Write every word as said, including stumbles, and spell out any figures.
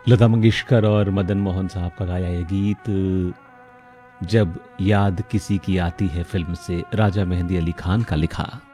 लता मंगेशकर और मदन मोहन साहब का गाया ये गीत जब याद किसी की आती है फिल्म से, राजा मेहंदी अली खान का लिखा।